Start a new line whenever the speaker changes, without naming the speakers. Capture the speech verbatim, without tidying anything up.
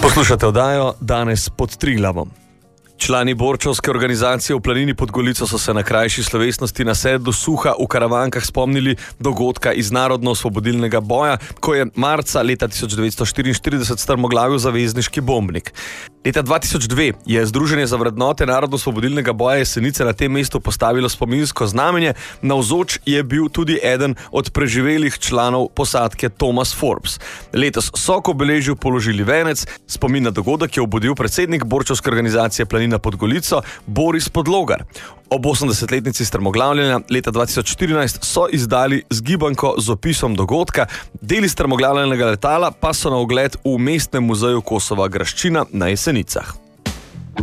Poslušate oddajo Danes pod Triglavom. Člani borčevske organizacije v planini pod Golico so se na krajši slovesnosti na sedlu Suha v Karavankah spomnili dogodka iz narodno-osvobodilnega boja, ko je marca leta tisoč devetsto štiriinštirideset strmoglavil zavezniški bombnik. Leta dva tisoč dve je Združenje za vrednote narodno-osvobodilnega boja Jesenice na tem mestu postavilo spominsko znamenje, navzoč je bil tudi eden od preživelih članov posadke Thomas Forbes. Letos so k obeležju položili venec, spomin na dogodek je obudil predsednik borčevske organizacije Planina pod Golico Boris Podlogar. Ob osemdesetletnici strmoglavljanja leta dva tisoč štirinajst so izdali zgibanko z opisom dogodka, deli strmoglavljenega letala pa so na ogled v Mestnem muzeju Kosova Graščina na Jesenicah.